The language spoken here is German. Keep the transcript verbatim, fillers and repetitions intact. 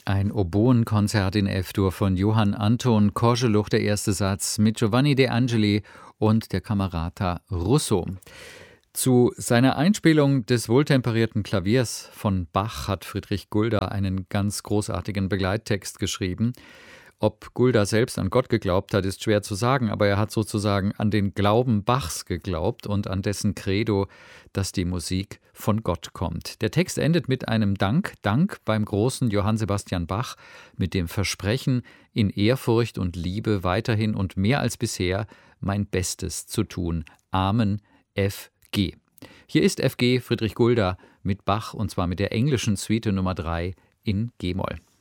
Ein Oboenkonzert in F-Dur von Johann Anton Korschelluch, der erste Satz, mit Giovanni De Angeli und der Camerata Russo. Zu seiner Einspielung des wohltemperierten Klaviers von Bach hat Friedrich Gulda einen ganz großartigen Begleittext geschrieben. Ob Gulda selbst an Gott geglaubt hat, ist schwer zu sagen, aber er hat sozusagen an den Glauben Bachs geglaubt und an dessen Credo, dass die Musik von Gott kommt. Der Text endet mit einem Dank, Dank beim großen Johann Sebastian Bach, mit dem Versprechen, in Ehrfurcht und Liebe weiterhin und mehr als bisher mein Bestes zu tun. Amen, F G. Hier ist F G Friedrich Gulda mit Bach, und zwar mit der englischen Suite Nummer drei in G-Moll.